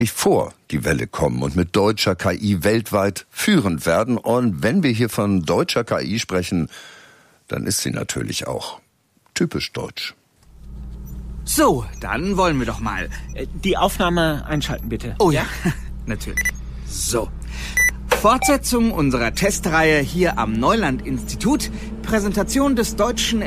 vor die Welle kommen und mit deutscher KI weltweit führend werden. Und wenn wir hier von deutscher KI sprechen, dann ist sie natürlich auch typisch deutsch. So, dann wollen wir doch mal. Die Aufnahme einschalten, bitte. Oh ja, natürlich. So. Fortsetzung unserer Testreihe hier am Neuland-Institut. Präsentation des deutschen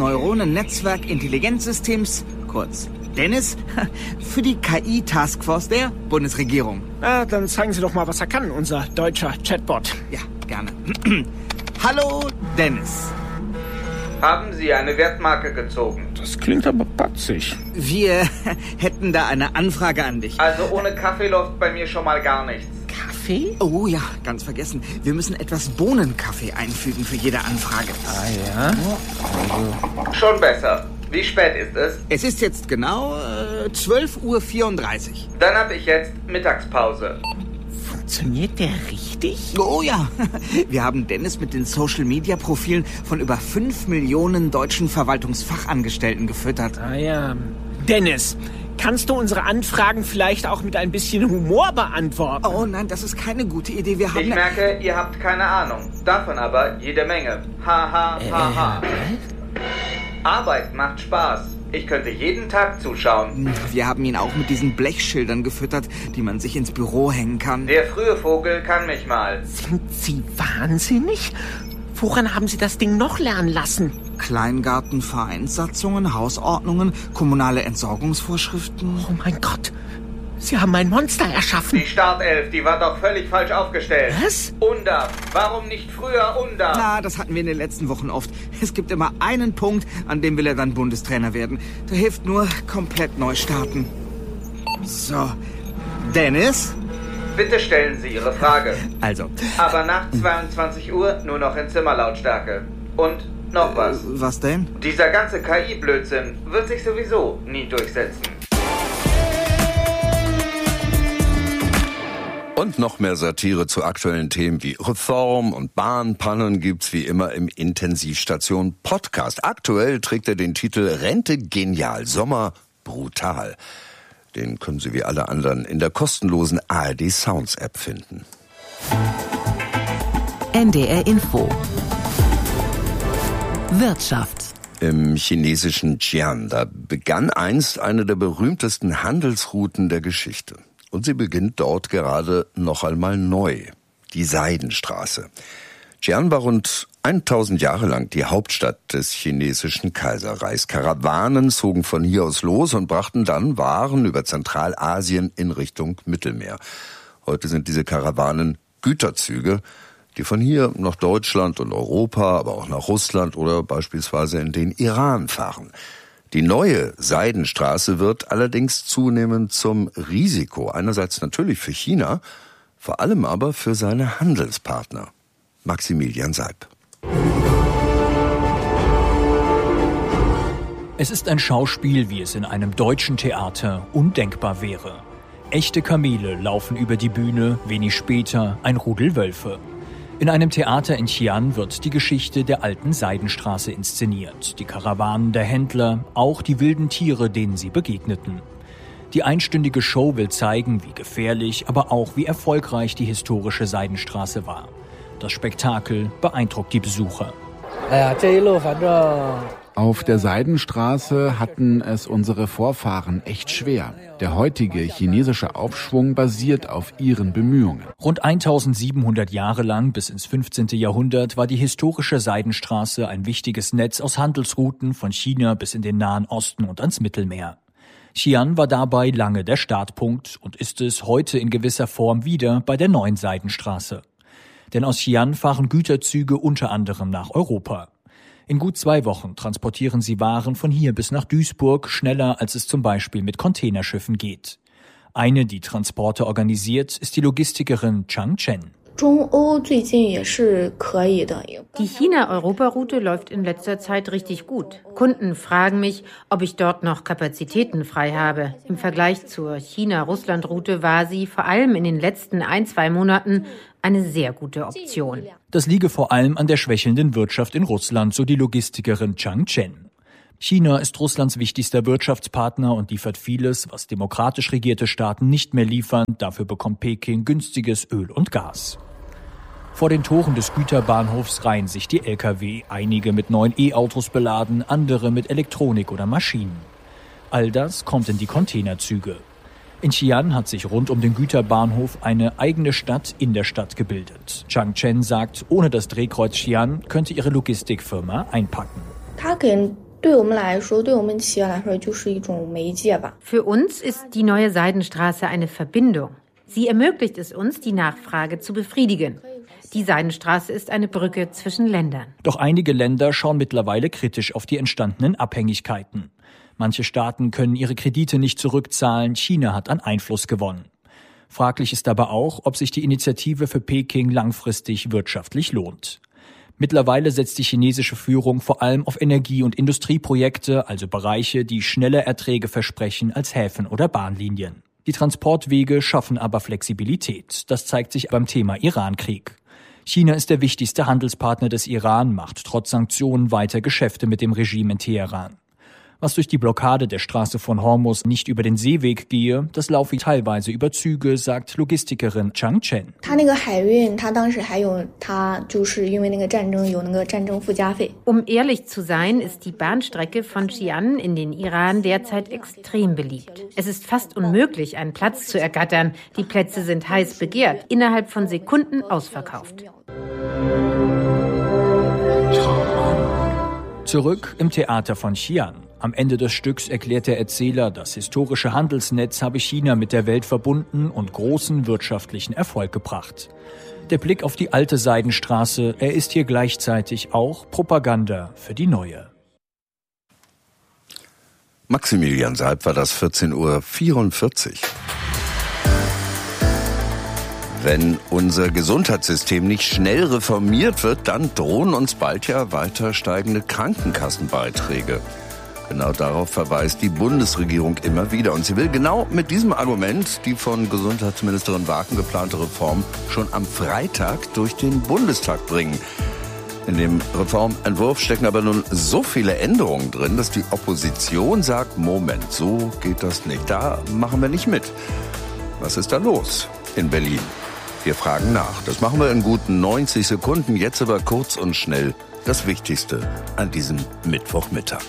Elektroneuronen-Netzwerk-Intelligenzsystems, kurz Dennis, für die KI-Taskforce der Bundesregierung. Dann zeigen Sie doch mal, was er kann, unser deutscher Chatbot. Ja, gerne. Hallo, Dennis. Haben Sie eine Wertmarke gezogen? Das klingt aber patzig. Wir hätten da eine Anfrage an dich. Also ohne Kaffee läuft bei mir schon mal gar nichts. Kaffee? Oh ja, ganz vergessen. Wir müssen etwas Bohnenkaffee einfügen für jede Anfrage. Ja? Schon besser. Wie spät ist es? Es ist jetzt genau 12:34 Uhr. Dann habe ich jetzt Mittagspause. Funktioniert der richtig? Oh ja, wir haben Dennis mit den Social-Media-Profilen von über 5 Millionen deutschen Verwaltungsfachangestellten gefüttert. Ja. Dennis, kannst du unsere Anfragen vielleicht auch mit ein bisschen Humor beantworten? Oh nein, das ist keine gute Idee. Ich merke, ihr habt keine Ahnung. Davon aber jede Menge. Ha, ha, ha, ha. Arbeit macht Spaß. Ich könnte jeden Tag zuschauen. Wir haben ihn auch mit diesen Blechschildern gefüttert, die man sich ins Büro hängen kann. Der frühe Vogel kann mich mal. Sind Sie wahnsinnig? Woran haben Sie das Ding noch lernen lassen? Kleingarten, Vereinssatzungen, Hausordnungen, kommunale Entsorgungsvorschriften. Oh mein Gott, Sie haben ein Monster erschaffen. Die Startelf, die war doch völlig falsch aufgestellt. Was? UNDAF. Warum nicht früher UNDAF? Na, das hatten wir in den letzten Wochen oft. Es gibt immer einen Punkt, an dem will er dann Bundestrainer werden. Da hilft nur komplett neu starten. So, Dennis? Bitte stellen Sie Ihre Frage. Also. Aber nach 22 Uhr nur noch in Zimmerlautstärke. Und noch was. Was denn? Dieser ganze KI-Blödsinn wird sich sowieso nie durchsetzen. Und noch mehr Satire zu aktuellen Themen wie Reform und Bahnpannen gibt's wie immer im Intensivstation Podcast. Aktuell trägt er den Titel Rente genial, Sommer brutal. Den können Sie wie alle anderen in der kostenlosen ARD Sounds App finden. NDR Info. Wirtschaft. Im chinesischen Xi'an, da begann einst eine der berühmtesten Handelsrouten der Geschichte. Und sie beginnt dort gerade noch einmal neu. Die Seidenstraße. Xi'an war rund 1000 Jahre lang die Hauptstadt des chinesischen Kaiserreichs. Karawanen zogen von hier aus los und brachten dann Waren über Zentralasien in Richtung Mittelmeer. Heute sind diese Karawanen Güterzüge, die von hier nach Deutschland und Europa, aber auch nach Russland oder beispielsweise in den Iran fahren. Die neue Seidenstraße wird allerdings zunehmend zum Risiko. Einerseits natürlich für China, vor allem aber für seine Handelspartner. Maximilian Seib. Es ist ein Schauspiel, wie es in einem deutschen Theater undenkbar wäre. Echte Kamele laufen über die Bühne, wenig später ein Rudel Wölfe. In einem Theater in Xi'an wird die Geschichte der alten Seidenstraße inszeniert. Die Karawanen der Händler, auch die wilden Tiere, denen sie begegneten. Die einstündige Show will zeigen, wie gefährlich, aber auch wie erfolgreich die historische Seidenstraße war. Das Spektakel beeindruckt die Besucher. Auf der Seidenstraße hatten es unsere Vorfahren echt schwer. Der heutige chinesische Aufschwung basiert auf ihren Bemühungen. Rund 1700 Jahre lang bis ins 15. Jahrhundert war die historische Seidenstraße ein wichtiges Netz aus Handelsrouten von China bis in den Nahen Osten und ans Mittelmeer. Xi'an war dabei lange der Startpunkt und ist es heute in gewisser Form wieder bei der neuen Seidenstraße. Denn aus Xi'an fahren Güterzüge unter anderem nach Europa. In gut 2 Wochen transportieren sie Waren von hier bis nach Duisburg, schneller als es zum Beispiel mit Containerschiffen geht. Eine, die Transporte organisiert, ist die Logistikerin Chang Chen. Die China-Europa-Route läuft in letzter Zeit richtig gut. Kunden fragen mich, ob ich dort noch Kapazitäten frei habe. Im Vergleich zur China-Russland-Route war sie vor allem in den letzten 1-2 Monaten eine sehr gute Option. Das liege vor allem an der schwächelnden Wirtschaft in Russland, so die Logistikerin Chang Chen. China ist Russlands wichtigster Wirtschaftspartner und liefert vieles, was demokratisch regierte Staaten nicht mehr liefern. Dafür bekommt Peking günstiges Öl und Gas. Vor den Toren des Güterbahnhofs reihen sich die Lkw, einige mit neuen E-Autos beladen, andere mit Elektronik oder Maschinen. All das kommt in die Containerzüge. In Xi'an hat sich rund um den Güterbahnhof eine eigene Stadt in der Stadt gebildet. Chang Chen sagt, ohne das Drehkreuz Xi'an könnte ihre Logistikfirma einpacken. Für uns ist die neue Seidenstraße eine Verbindung. Sie ermöglicht es uns, die Nachfrage zu befriedigen. Die Seidenstraße ist eine Brücke zwischen Ländern. Doch einige Länder schauen mittlerweile kritisch auf die entstandenen Abhängigkeiten. Manche Staaten können ihre Kredite nicht zurückzahlen, China hat an Einfluss gewonnen. Fraglich ist aber auch, ob sich die Initiative für Peking langfristig wirtschaftlich lohnt. Mittlerweile setzt die chinesische Führung vor allem auf Energie- und Industrieprojekte, also Bereiche, die schnelle Erträge versprechen als Häfen oder Bahnlinien. Die Transportwege schaffen aber Flexibilität. Das zeigt sich beim Thema Irankrieg. China ist der wichtigste Handelspartner des Iran, macht trotz Sanktionen weiter Geschäfte mit dem Regime in Teheran. Was durch die Blockade der Straße von Hormuz nicht über den Seeweg gehe, das laufe teilweise über Züge, sagt Logistikerin Chang Chen. Um ehrlich zu sein, ist die Bahnstrecke von Xi'an in den Iran derzeit extrem beliebt. Es ist fast unmöglich, einen Platz zu ergattern. Die Plätze sind heiß begehrt, innerhalb von Sekunden ausverkauft. Zurück im Theater von Xi'an. Am Ende des Stücks erklärt der Erzähler, das historische Handelsnetz habe China mit der Welt verbunden und großen wirtschaftlichen Erfolg gebracht. Der Blick auf die alte Seidenstraße, er ist hier gleichzeitig auch Propaganda für die neue. Maximilian Salb war das, 14:44 Uhr. Wenn unser Gesundheitssystem nicht schnell reformiert wird, dann drohen uns bald ja weiter steigende Krankenkassenbeiträge. Genau darauf verweist die Bundesregierung immer wieder. Und sie will genau mit diesem Argument die von Gesundheitsministerin Waken geplante Reform schon am Freitag durch den Bundestag bringen. In dem Reformentwurf stecken aber nun so viele Änderungen drin, dass die Opposition sagt, Moment, so geht das nicht. Da machen wir nicht mit. Was ist da los in Berlin? Wir fragen nach. Das machen wir in guten 90 Sekunden. Jetzt aber kurz und schnell das Wichtigste an diesem Mittwochmittag.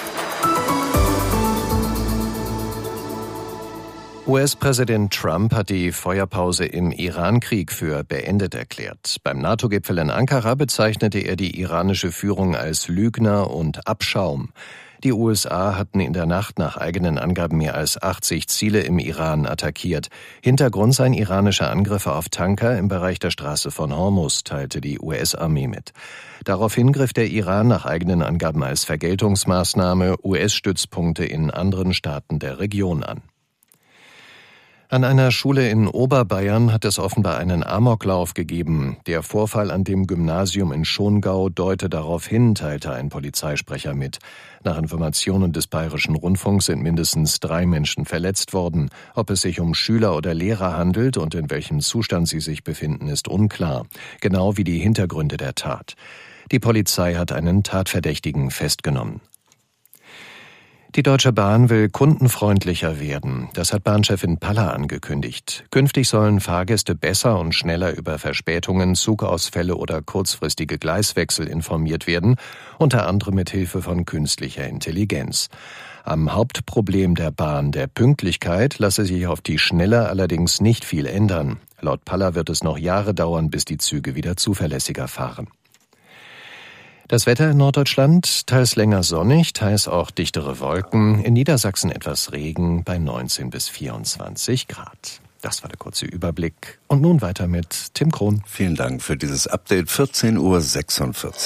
US-Präsident Trump hat die Feuerpause im Irankrieg für beendet erklärt. Beim NATO-Gipfel in Ankara bezeichnete er die iranische Führung als Lügner und Abschaum. Die USA hatten in der Nacht nach eigenen Angaben mehr als 80 Ziele im Iran attackiert. Hintergrund seien iranische Angriffe auf Tanker im Bereich der Straße von Hormuz, teilte die US-Armee mit. Daraufhin griff der Iran nach eigenen Angaben als Vergeltungsmaßnahme US-Stützpunkte in anderen Staaten der Region an. An einer Schule in Oberbayern hat es offenbar einen Amoklauf gegeben. Der Vorfall an dem Gymnasium in Schongau deute darauf hin, teilte ein Polizeisprecher mit. Nach Informationen des Bayerischen Rundfunks sind mindestens 3 Menschen verletzt worden. Ob es sich um Schüler oder Lehrer handelt und in welchem Zustand sie sich befinden, ist unklar. Genau wie die Hintergründe der Tat. Die Polizei hat einen Tatverdächtigen festgenommen. Die Deutsche Bahn will kundenfreundlicher werden. Das hat Bahnchefin Paller angekündigt. Künftig sollen Fahrgäste besser und schneller über Verspätungen, Zugausfälle oder kurzfristige Gleiswechsel informiert werden, unter anderem mit Hilfe von künstlicher Intelligenz. Am Hauptproblem der Bahn, der Pünktlichkeit, lasse sich auf die Schnelle allerdings nicht viel ändern. Laut Paller wird es noch Jahre dauern, bis die Züge wieder zuverlässiger fahren. Das Wetter in Norddeutschland, teils länger sonnig, teils auch dichtere Wolken. In Niedersachsen etwas Regen bei 19 bis 24 Grad. Das war der kurze Überblick. Und nun weiter mit Tim Krohn. Vielen Dank für dieses Update, 14:46 Uhr.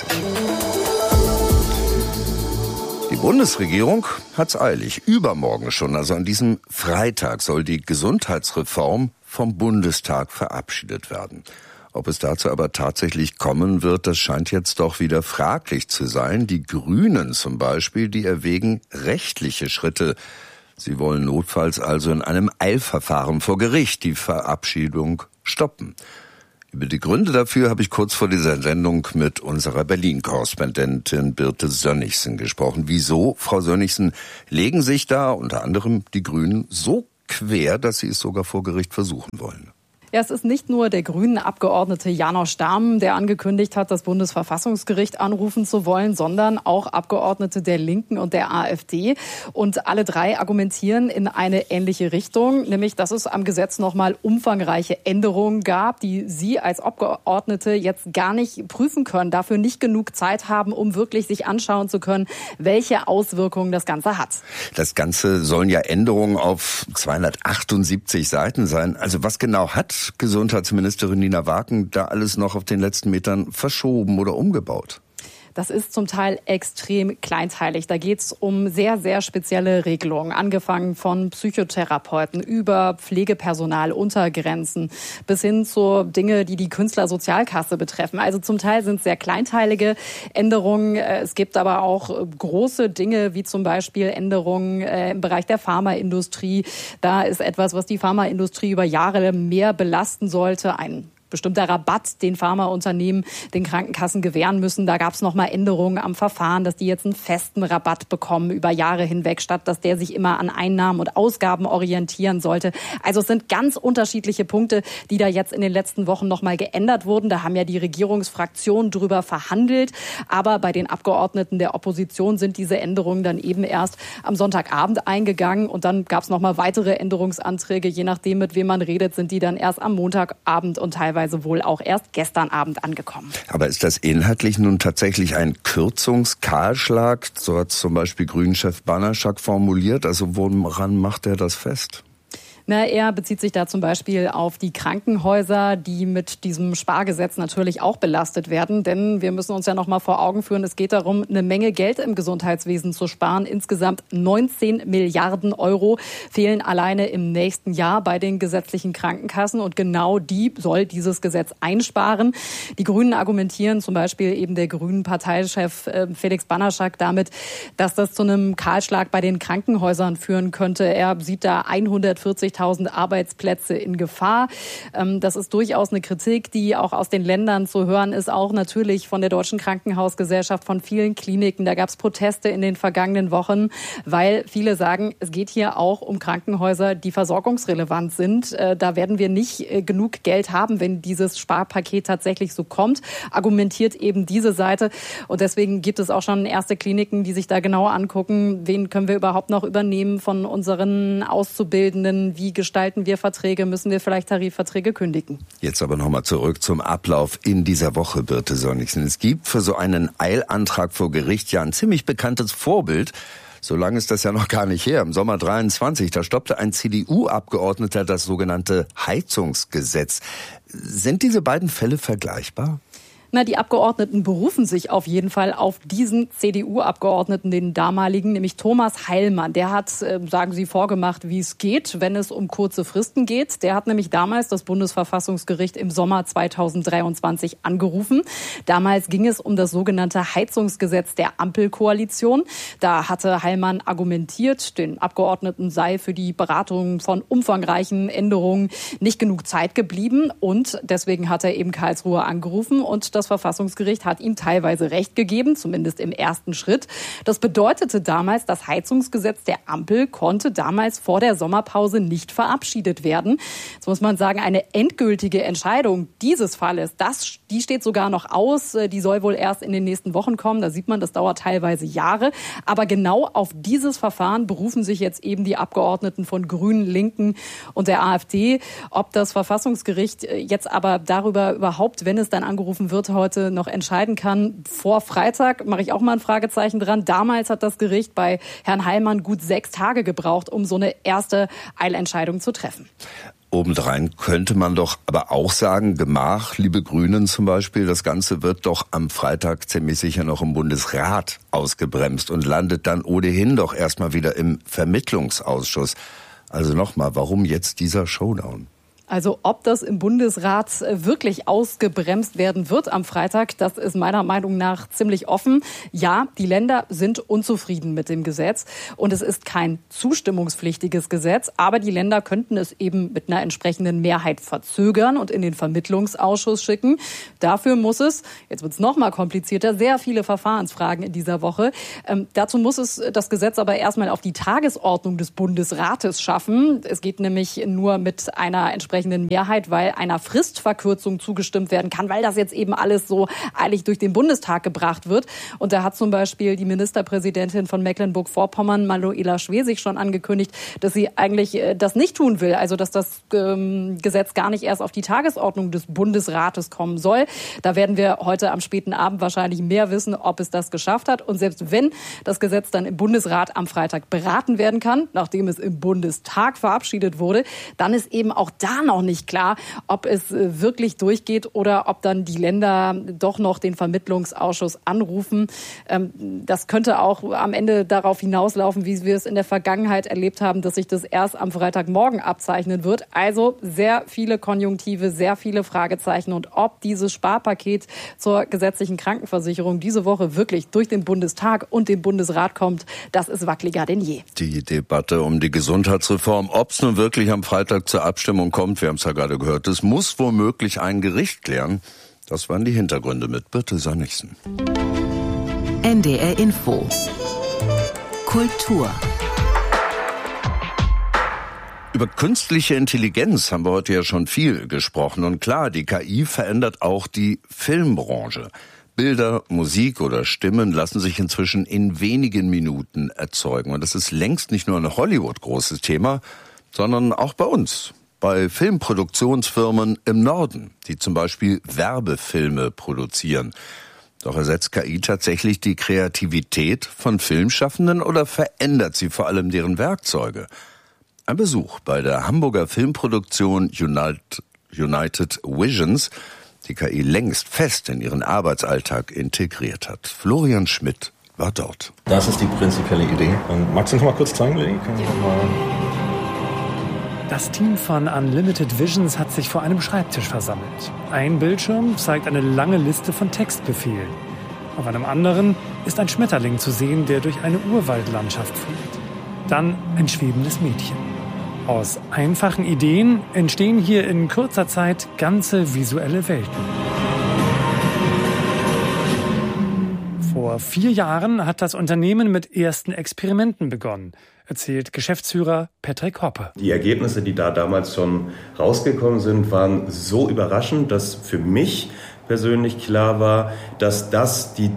Die Bundesregierung hat's eilig. Übermorgen schon, also an diesem Freitag, soll die Gesundheitsreform vom Bundestag verabschiedet werden. Ob es dazu aber tatsächlich kommen wird, das scheint jetzt doch wieder fraglich zu sein. Die Grünen zum Beispiel, die erwägen rechtliche Schritte. Sie wollen notfalls also in einem Eilverfahren vor Gericht die Verabschiedung stoppen. Über die Gründe dafür habe ich kurz vor dieser Sendung mit unserer Berlin-Korrespondentin Birte Sönnigsen gesprochen. Wieso, Frau Sönnigsen, legen sich da unter anderem die Grünen so quer, dass sie es sogar vor Gericht versuchen wollen? Ja, es ist nicht nur der Grünen-Abgeordnete Janosch Dahm, der angekündigt hat, das Bundesverfassungsgericht anrufen zu wollen, sondern auch Abgeordnete der Linken und der AfD. Und alle drei argumentieren in eine ähnliche Richtung, nämlich, dass es am Gesetz nochmal umfangreiche Änderungen gab, die sie als Abgeordnete jetzt gar nicht prüfen können, dafür nicht genug Zeit haben, um wirklich sich anschauen zu können, welche Auswirkungen das Ganze hat. Das Ganze sollen ja Änderungen auf 278 Seiten sein. Also was genau hat Gesundheitsministerin Nina Wagen da alles noch auf den letzten Metern verschoben oder umgebaut? Das ist zum Teil extrem kleinteilig. Da geht es um sehr, sehr spezielle Regelungen, angefangen von Psychotherapeuten über Pflegepersonaluntergrenzen bis hin zu Dinge, die die Künstlersozialkasse betreffen. Also zum Teil sind es sehr kleinteilige Änderungen. Es gibt aber auch große Dinge, wie zum Beispiel Änderungen im Bereich der Pharmaindustrie. Da ist etwas, was die Pharmaindustrie über Jahre mehr belasten sollte, ein bestimmter Rabatt, den Pharmaunternehmen den Krankenkassen gewähren müssen. Da gab es nochmal Änderungen am Verfahren, dass die jetzt einen festen Rabatt bekommen über Jahre hinweg, statt dass der sich immer an Einnahmen und Ausgaben orientieren sollte. Also es sind ganz unterschiedliche Punkte, die da jetzt in den letzten Wochen nochmal geändert wurden. Da haben ja die Regierungsfraktionen drüber verhandelt. Aber bei den Abgeordneten der Opposition sind diese Änderungen dann eben erst am Sonntagabend eingegangen. Und dann gab es nochmal weitere Änderungsanträge. Je nachdem, mit wem man redet, sind die dann erst am Montagabend und teilweise wohl auch erst gestern Abend angekommen. Aber ist das inhaltlich nun tatsächlich ein Kürzungskahlschlag? So hat zum Beispiel Grünen-Chef Banaschak formuliert. Also woran macht er das fest? Na, er bezieht sich da zum Beispiel auf die Krankenhäuser, die mit diesem Spargesetz natürlich auch belastet werden. Denn wir müssen uns ja noch mal vor Augen führen, es geht darum, eine Menge Geld im Gesundheitswesen zu sparen. Insgesamt 19 Milliarden Euro fehlen alleine im nächsten Jahr bei den gesetzlichen Krankenkassen. Und genau die soll dieses Gesetz einsparen. Die Grünen argumentieren, zum Beispiel eben der Grünen-Parteichef Felix Banaschak, damit, dass das zu einem Kahlschlag bei den Krankenhäusern führen könnte. Er sieht da 140.000 Arbeitsplätze in Gefahr. Das ist durchaus eine Kritik, die auch aus den Ländern zu hören ist, auch natürlich von der Deutschen Krankenhausgesellschaft, von vielen Kliniken. Da gab es Proteste in den vergangenen Wochen, weil viele sagen, es geht hier auch um Krankenhäuser, die versorgungsrelevant sind. Da werden wir nicht genug Geld haben, wenn dieses Sparpaket tatsächlich so kommt, argumentiert eben diese Seite. Und deswegen gibt es auch schon erste Kliniken, die sich da genau angucken, wen können wir überhaupt noch übernehmen von unseren Auszubildenden, wie gestalten wir Verträge, müssen wir vielleicht Tarifverträge kündigen. Jetzt aber nochmal zurück zum Ablauf in dieser Woche, Birte Sönnigsen. Es gibt für so einen Eilantrag vor Gericht ja ein ziemlich bekanntes Vorbild. So lange ist das ja noch gar nicht her. Im Sommer 23, da stoppte ein CDU-Abgeordneter das sogenannte Heizungsgesetz. Sind diese beiden Fälle vergleichbar? Na, die Abgeordneten berufen sich auf jeden Fall auf diesen CDU-Abgeordneten, den damaligen, nämlich Thomas Heilmann. Der hat, sagen Sie, vorgemacht, wie es geht, wenn es um kurze Fristen geht. Der hat nämlich damals das Bundesverfassungsgericht im Sommer 2023 angerufen. Damals ging es um das sogenannte Heizungsgesetz der Ampelkoalition. Da hatte Heilmann argumentiert, den Abgeordneten sei für die Beratung von umfangreichen Änderungen nicht genug Zeit geblieben. Und deswegen hat er eben Karlsruhe angerufen und das Verfassungsgericht hat ihm teilweise Recht gegeben, zumindest im ersten Schritt. Das bedeutete damals, das Heizungsgesetz der Ampel konnte damals vor der Sommerpause nicht verabschiedet werden. Jetzt muss man sagen, eine endgültige Entscheidung dieses Falles, die steht sogar noch aus. Die soll wohl erst in den nächsten Wochen kommen. Da sieht man, das dauert teilweise Jahre. Aber genau auf dieses Verfahren berufen sich jetzt eben die Abgeordneten von Grünen, Linken und der AfD. Ob das Verfassungsgericht jetzt aber darüber überhaupt, wenn es dann angerufen wird, heute noch entscheiden kann. Vor Freitag mache ich auch mal ein Fragezeichen dran. Damals hat das Gericht bei Herrn Heilmann gut 6 Tage gebraucht, um so eine erste Eilentscheidung zu treffen. Obendrein könnte man doch aber auch sagen, Gemach, liebe Grünen zum Beispiel, das Ganze wird doch am Freitag ziemlich sicher noch im Bundesrat ausgebremst und landet dann ohnehin doch erstmal wieder im Vermittlungsausschuss. Also nochmal, warum jetzt dieser Showdown? Also ob das im Bundesrat wirklich ausgebremst werden wird am Freitag, das ist meiner Meinung nach ziemlich offen. Ja, die Länder sind unzufrieden mit dem Gesetz und es ist kein zustimmungspflichtiges Gesetz, aber die Länder könnten es eben mit einer entsprechenden Mehrheit verzögern und in den Vermittlungsausschuss schicken. Dafür muss es, jetzt wird es noch mal komplizierter, sehr viele Verfahrensfragen in dieser Woche. Dazu muss es das Gesetz aber erstmal auf die Tagesordnung des Bundesrates schaffen. Es geht nämlich nur mit einer entsprechenden Mehrheit, weil einer Fristverkürzung zugestimmt werden kann, weil das jetzt eben alles so eilig durch den Bundestag gebracht wird. Und da hat zum Beispiel die Ministerpräsidentin von Mecklenburg-Vorpommern, Manuela Schwesig, schon angekündigt, dass sie eigentlich das nicht tun will. Also dass das Gesetz gar nicht erst auf die Tagesordnung des Bundesrates kommen soll. Da werden wir heute am späten Abend wahrscheinlich mehr wissen, ob es das geschafft hat. Und selbst wenn das Gesetz dann im Bundesrat am Freitag beraten werden kann, nachdem es im Bundestag verabschiedet wurde, dann ist eben auch da noch nicht klar, ob es wirklich durchgeht oder ob dann die Länder doch noch den Vermittlungsausschuss anrufen. Das könnte auch am Ende darauf hinauslaufen, wie wir es in der Vergangenheit erlebt haben, dass sich das erst am Freitagmorgen abzeichnen wird. Also sehr viele Konjunktive, sehr viele Fragezeichen. Und ob dieses Sparpaket zur gesetzlichen Krankenversicherung diese Woche wirklich durch den Bundestag und den Bundesrat kommt, das ist wackeliger denn je. Die Debatte um die Gesundheitsreform, ob es nun wirklich am Freitag zur Abstimmung kommt, wir haben es ja gerade gehört, das muss womöglich ein Gericht klären. Das waren die Hintergründe mit Birte Sönnigsen. NDR Info. Kultur. Über künstliche Intelligenz haben wir heute ja schon viel gesprochen. Und klar, die KI verändert auch die Filmbranche. Bilder, Musik oder Stimmen lassen sich inzwischen in wenigen Minuten erzeugen. Und das ist längst nicht nur ein Hollywood-großes Thema, sondern auch bei uns. Bei Filmproduktionsfirmen im Norden, die zum Beispiel Werbefilme produzieren. Doch ersetzt KI tatsächlich die Kreativität von Filmschaffenden oder verändert sie vor allem deren Werkzeuge? Ein Besuch bei der Hamburger Filmproduktion United Visions, die KI längst fest in ihren Arbeitsalltag integriert hat. Florian Schmidt war dort. Das ist die prinzipielle Idee. Und magst du noch mal kurz zeigen, Lilly? Das Team von Unlimited Visions hat sich vor einem Schreibtisch versammelt. Ein Bildschirm zeigt eine lange Liste von Textbefehlen. Auf einem anderen ist ein Schmetterling zu sehen, der durch eine Urwaldlandschaft fliegt. Dann ein schwebendes Mädchen. Aus einfachen Ideen entstehen hier in kurzer Zeit ganze visuelle Welten. Vor 4 Jahren hat das Unternehmen mit ersten Experimenten begonnen, erzählt Geschäftsführer Patrick Hoppe. Die Ergebnisse, die da damals schon rausgekommen sind, waren so überraschend, dass für mich persönlich klar war, dass das die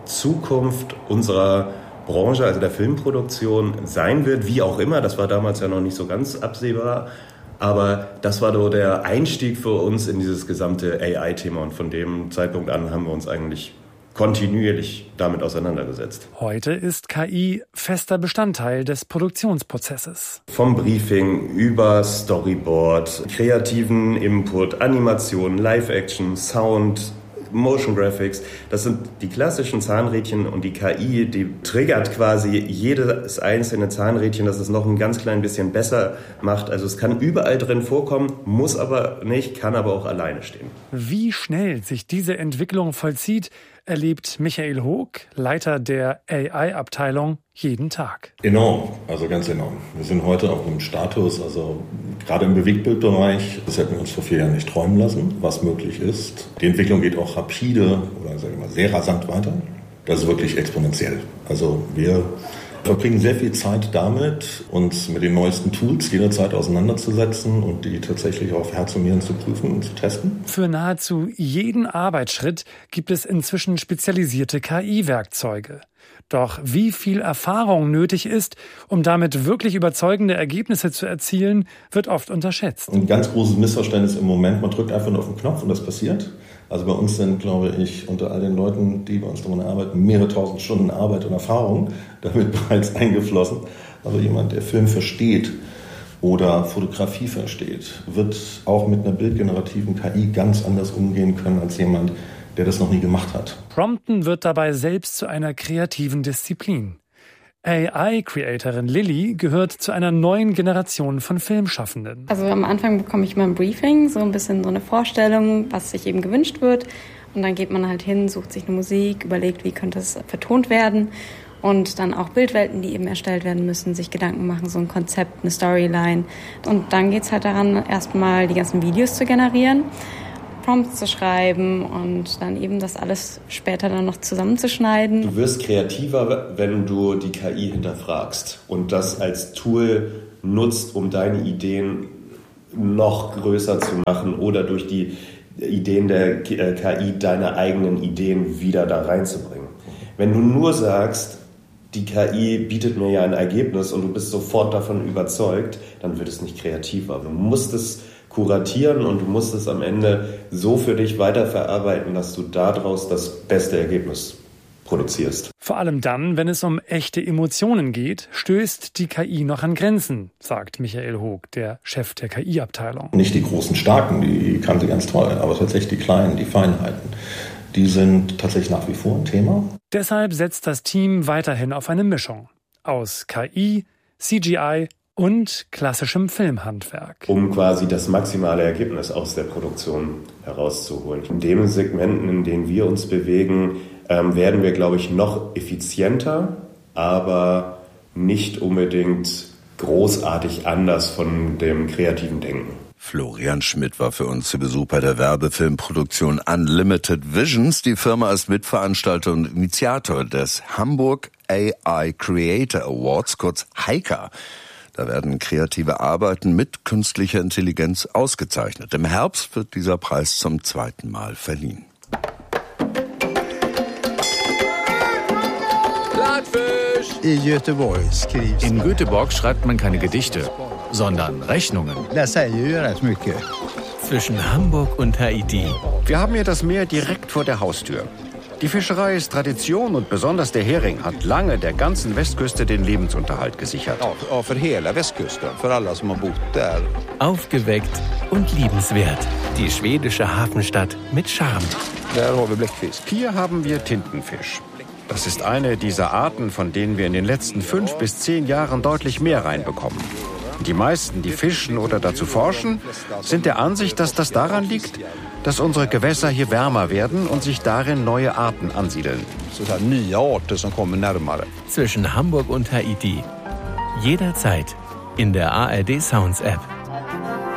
Zukunft unserer Branche, also der Filmproduktion, sein wird, wie auch immer. Das war damals ja noch nicht so ganz absehbar. Aber das war so der Einstieg für uns in dieses gesamte AI-Thema. Und von dem Zeitpunkt an haben wir uns eigentlich kontinuierlich damit auseinandergesetzt. Heute ist KI fester Bestandteil des Produktionsprozesses. Vom Briefing über Storyboard, kreativen Input, Animation, Live-Action, Sound, Motion Graphics, das sind die klassischen Zahnrädchen und die KI, die triggert quasi jedes einzelne Zahnrädchen, dass es noch ein ganz klein bisschen besser macht. Also es kann überall drin vorkommen, muss aber nicht, kann aber auch alleine stehen. Wie schnell sich diese Entwicklung vollzieht, erlebt Michael Hoog, Leiter der AI-Abteilung, jeden Tag. Enorm, also ganz enorm. Wir sind heute auf einem Status, also gerade im Bewegtbildbereich, das hätten wir uns vor 4 Jahren nicht träumen lassen, was möglich ist. Die Entwicklung geht auch rapide oder sage ich mal sehr rasant weiter. Das ist wirklich exponentiell. Also wir verbringen sehr viel Zeit damit, uns mit den neuesten Tools jederzeit auseinanderzusetzen und die tatsächlich auf Herz und Nieren zu prüfen und zu testen. Für nahezu jeden Arbeitsschritt gibt es inzwischen spezialisierte KI-Werkzeuge. Doch wie viel Erfahrung nötig ist, um damit wirklich überzeugende Ergebnisse zu erzielen, wird oft unterschätzt. Ein ganz großes Missverständnis im Moment, man drückt einfach nur auf den Knopf und das passiert. Also bei uns sind, glaube ich, unter all den Leuten, die bei uns daran arbeiten, mehrere tausend Stunden Arbeit und Erfahrung damit bereits eingeflossen. Also jemand, der Film versteht oder Fotografie versteht, wird auch mit einer bildgenerativen KI ganz anders umgehen können als jemand, der das noch nie gemacht hat. Prompten wird dabei selbst zu einer kreativen Disziplin. AI-Creatorin Lilly gehört zu einer neuen Generation von Filmschaffenden. Also am Anfang bekomme ich mal ein Briefing, so ein bisschen so eine Vorstellung, was sich eben gewünscht wird. Und dann geht man halt hin, sucht sich eine Musik, überlegt, wie könnte es vertont werden. Und dann auch Bildwelten, die eben erstellt werden müssen, sich Gedanken machen, so ein Konzept, eine Storyline. Und dann geht's halt daran, erstmal die ganzen Videos zu generieren, Prompts zu schreiben und dann eben das alles später dann noch zusammenzuschneiden. Du wirst kreativer, wenn du die KI hinterfragst und das als Tool nutzt, um deine Ideen noch größer zu machen oder durch die Ideen der KI deine eigenen Ideen wieder da reinzubringen. Wenn du nur sagst, die KI bietet mir ja ein Ergebnis und du bist sofort davon überzeugt, dann wird es nicht kreativer. Du musst es kuratieren und du musst es am Ende so für dich weiterverarbeiten, dass du daraus das beste Ergebnis produzierst. Vor allem dann, wenn es um echte Emotionen geht, stößt die KI noch an Grenzen, sagt Michael Hoog, der Chef der KI-Abteilung. Nicht die großen Starken, die kann sie ganz toll, aber tatsächlich die kleinen, die Feinheiten, die sind tatsächlich nach wie vor ein Thema. Deshalb setzt das Team weiterhin auf eine Mischung aus KI, CGI und klassischem Filmhandwerk. Um quasi das maximale Ergebnis aus der Produktion herauszuholen. In den Segmenten, in denen wir uns bewegen, werden wir, glaube ich, noch effizienter, aber nicht unbedingt großartig anders von dem kreativen Denken. Florian Schmidt war für uns zu Besuch bei der Werbefilmproduktion Unlimited Visions. Die Firma ist Mitveranstalter und Initiator des Hamburg AI Creator Awards, kurz HAICA. Da werden kreative Arbeiten mit künstlicher Intelligenz ausgezeichnet. Im Herbst wird dieser Preis zum 2. Mal verliehen. In Göteborg schreibt man keine Gedichte, sondern Rechnungen. Zwischen Hamburg und Haiti. Wir haben hier das Meer direkt vor der Haustür. Die Fischerei ist Tradition und besonders der Hering hat lange der ganzen Westküste den Lebensunterhalt gesichert. Aufgeweckt und liebenswert. Die schwedische Hafenstadt mit Charme. Hier haben wir Tintenfisch. Das ist eine dieser Arten, von denen wir in den letzten 5 bis 10 Jahren deutlich mehr reinbekommen. Die meisten, die fischen oder dazu forschen, sind der Ansicht, dass das daran liegt, dass unsere Gewässer hier wärmer werden und sich darin neue Arten ansiedeln. Zwischen Hamburg und Haiti. Jederzeit in der ARD Sounds App.